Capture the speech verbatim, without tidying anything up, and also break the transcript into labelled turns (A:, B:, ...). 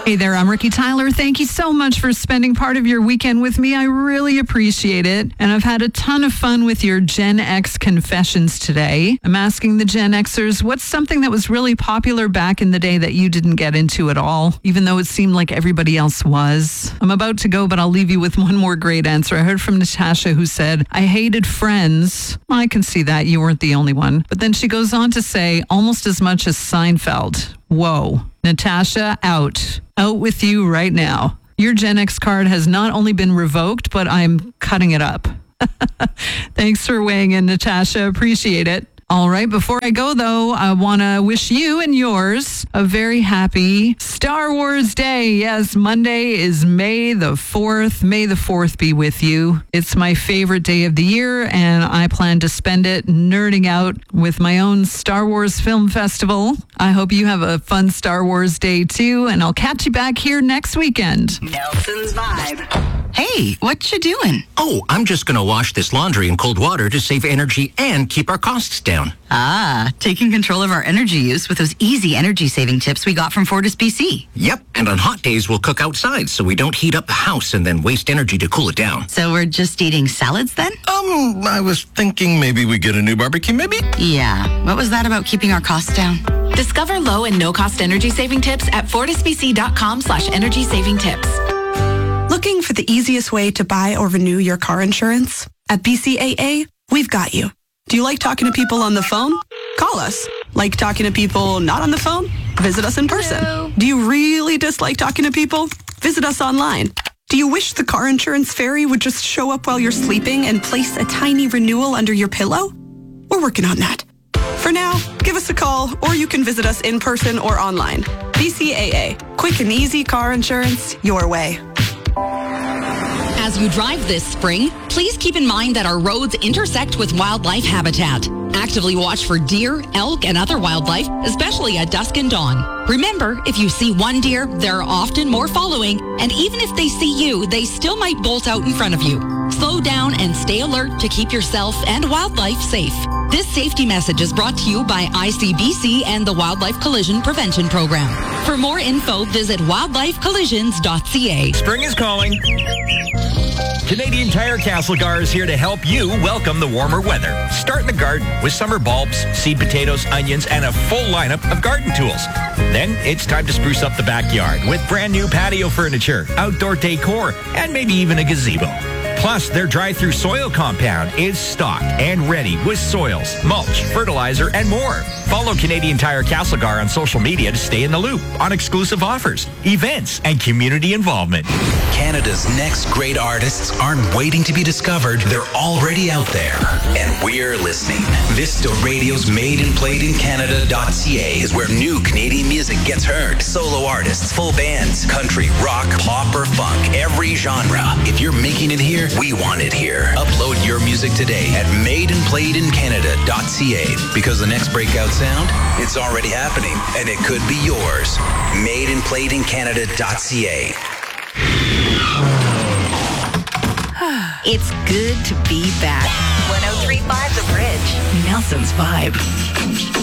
A: Hey there, I'm Ricky Tyler. Thank you so much for spending part of your weekend with me. I really appreciate it. And I've had a ton of fun with your Gen X confessions today. I'm asking the Gen Xers, what's something that was really popular back in the day that you didn't get into at all, even though it seemed like everybody else was? I'm about to go, but I'll leave you with one more great answer. I heard from Natasha, who said, I hated Friends. Well, I can see that. You weren't the only one. But then she goes on to say, almost as much as Seinfeld. Whoa. Natasha, out. Out with you right now. Your Gen X card has not only been revoked, but I'm cutting it up. Thanks for weighing in, Natasha. Appreciate it. All right, before I go, though, I want to wish you and yours a very happy Star Wars Day. Yes, Monday is May the fourth. May the fourth be with you. It's my favorite day of the year, and I plan to spend it nerding out with my own Star Wars Film Festival. I hope you have a fun Star Wars Day, too, and I'll catch you back here next weekend.
B: Nelson's Vibe. Hey, what you doing?
C: Oh, I'm just going to wash this laundry in cold water to save energy and keep our costs down.
B: Ah, taking control of our energy use with those easy energy-saving tips we got from Fortis B C.
C: Yep, and on hot days, we'll cook outside so we don't heat up the house and then waste energy to cool it down.
B: So we're just eating salads then?
D: Um, I was thinking maybe we get a new barbecue, maybe?
B: Yeah, what was that about keeping our costs down?
E: Discover low and no-cost energy-saving tips at fortisbc.com slash energy-saving tips.
F: Looking for the easiest way to buy or renew your car insurance? At B C A A, we've got you. Do you like talking to people on the phone? Call us. Like talking to people not on the phone? Visit us in person.
E: Hello.
F: Do you really dislike talking to people? Visit us online. Do you wish the car insurance fairy would just show up while you're sleeping and place a tiny renewal under your pillow? We're working on that. For now, give us a call, or you can visit us in person or online. B C A A. Quick and easy car insurance your way.
G: As you drive this spring, please keep in mind that our roads intersect with wildlife habitat. Actively watch for deer, elk, and other wildlife, especially at dusk and dawn. Remember, if you see one deer, there are often more following, and even if they see you, they still might bolt out in front of you. Slow down and stay alert to keep yourself and wildlife safe. This safety message is brought to you by I C B C and the Wildlife Collision Prevention Program. For more info, visit wildlife collisions dot c a.
H: Spring is calling. Canadian Tire Castlegar is here to help you welcome the warmer weather. Start in the garden with summer bulbs, seed potatoes, onions, and a full lineup of garden tools. Then it's time to spruce up the backyard with brand new patio furniture, outdoor decor, and maybe even a gazebo. Plus, their drive-through soil compound is stocked and ready with soils, mulch, fertilizer, and more. Follow Canadian Tire Castlegar on social media to stay in the loop on exclusive offers, events, and community involvement.
I: Canada's next great artists aren't waiting to be discovered. They're already out there, and we're listening. Vista Radio's Made and Played in Canada dot c a is where new Canadian music gets heard. Solo artists, full bands, country, rock, pop, or funk, every genre. If you're making it here, we want it here. Upload your music today at Made and Played in Canada dot c a, because the next breakout sound, it's already happening, and it could be yours. Made and Played in Canada dot c a.
B: It's good to be back.
E: one oh three point five The Bridge.
B: Nelson's Vibe.